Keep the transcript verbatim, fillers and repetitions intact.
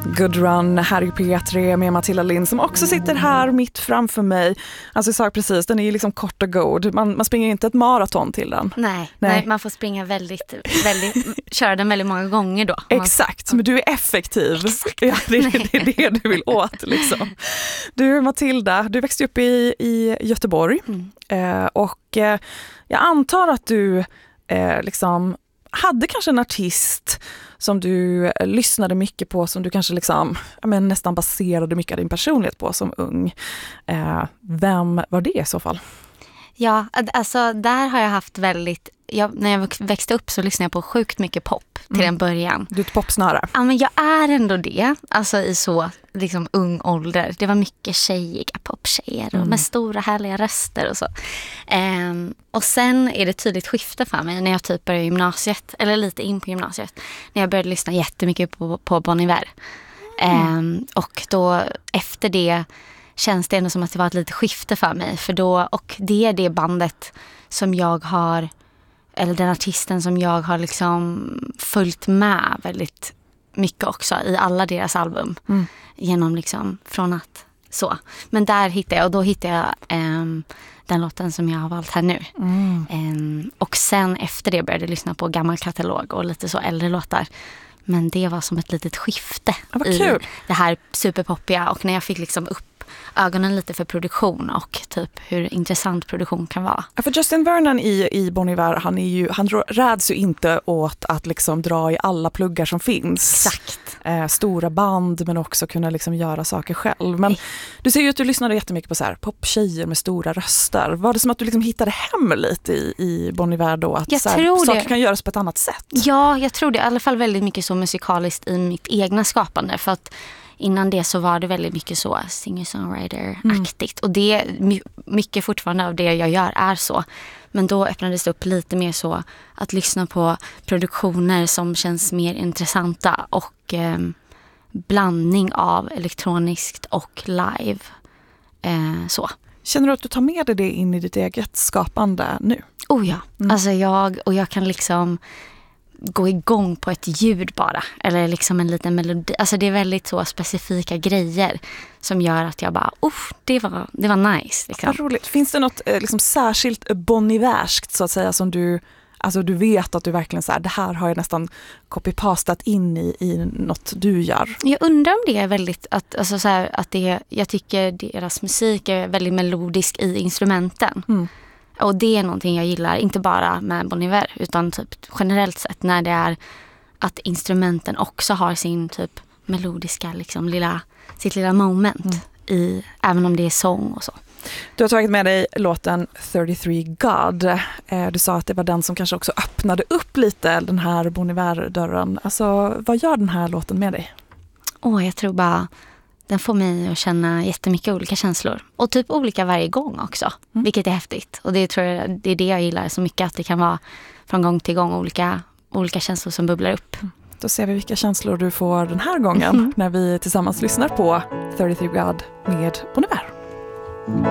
Good Run här i P tre med Matilda Lind som också sitter här mitt framför mig. Alltså jag sa precis, den är ju liksom kort och god. Man, man springer inte ett maraton till den. Nej, nej. nej man får springa väldigt, väldigt köra den väldigt många gånger då. Exakt, men du är effektiv. Exakt. Ja, det, det är det du vill åt liksom. Du Matilda, du växte upp i, i Göteborg mm. eh, och eh, jag antar att du eh, liksom hade kanske en artist som du lyssnade mycket på, som du kanske liksom, jag men, nästan baserade mycket av din personlighet på som ung. Eh, vem var det i så fall? Ja, alltså där har jag haft väldigt, jag, när jag växte upp så lyssnade jag på sjukt mycket pop till mm. en början. Du är ett popsnöre. Ja, men jag är ändå det, alltså i så liksom ung ålder. Det var mycket tjejiga poptjejer mm. med stora härliga röster och så. Um, och sen är det tydligt skifte för mig när jag typ började gymnasiet, eller lite in på gymnasiet, när jag började lyssna jättemycket på, på Bon Iver. Mm. Um, och då efter det känns det ändå som att det var ett litet skifte för mig. För då, och det är det bandet som jag har, eller den artisten som jag har liksom följt med väldigt mycket också i alla deras album. Mm. Genom liksom, från att så. Men där hittade jag, och då hittade jag um, den låten som jag har valt här nu. Mm. Um, och sen efter det började jag lyssna på gammal katalog och lite så äldre låtar. Men det var som ett litet skifte ja, i kul. Det här superpoppiga. Och när jag fick liksom upp ögonen lite för produktion och typ hur intressant produktion kan vara. Ja, för Justin Vernon i, i Bon Iver, han, är ju, han räds ju inte åt att liksom dra i alla pluggar som finns. Exakt. Eh, stora band, men också kunna liksom göra saker själv. Men du ser ju att du lyssnade jättemycket på så här poptjejer med stora röster. Var det som att du liksom hittade hem lite i, i Bon Iver då? Att jag så här, tror saker det. kan göras på ett annat sätt? Ja, jag tror det. I alla fall väldigt mycket så musikaliskt i mitt egna skapande. För att innan det så var det väldigt mycket så singer-songwriter-aktigt. Mm. Och det, mycket fortfarande av det jag gör är så. Men då öppnades det upp lite mer så att lyssna på produktioner som känns mer intressanta. Och eh, blandning av elektroniskt och live. Eh, så. Känner du att du tar med dig det in i ditt eget skapande nu? Oh ja. Mm. Alltså jag, och jag kan liksom gå igång på ett ljud bara. Eller liksom en liten melodi. Alltså det är väldigt så specifika grejer som gör att jag bara, uff, det var, det var nice. Liksom. Vad roligt. Finns det något liksom särskilt Bon Iverskt så att säga som du, alltså du vet att du verkligen så här, det här har jag nästan copy-pastat in i, i något du gör? Jag undrar om det är väldigt, att, alltså så här, att det, jag tycker deras musik är väldigt melodisk i instrumenten. Mm. Och det är någonting jag gillar, inte bara med Bon Iver utan typ generellt sett när det är att instrumenten också har sin typ melodiska liksom lilla, sitt lilla moment mm. i, även om det är sång och så. Du har tagit med dig låten thirty-three God. Du sa att det var den som kanske också öppnade upp lite den här Bon Iver-dörren. Alltså, vad gör den här låten med dig? Åh, oh, jag tror bara den får mig att känna jättemycket olika känslor. Och typ olika varje gång också. Mm. Vilket är häftigt. Och det tror jag, det är det jag gillar så mycket. Att det kan vara från gång till gång olika, olika känslor som bubblar upp. Mm. Då ser vi vilka känslor du får den här gången. Mm. När vi tillsammans lyssnar på thirty-three God med Bon